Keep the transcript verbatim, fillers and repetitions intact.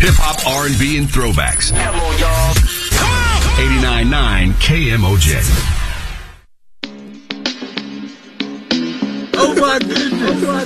Hip-hop, R and B, and throwbacks. Come on, y'all. eighty-nine point nine K M O J. Oh, my goodness.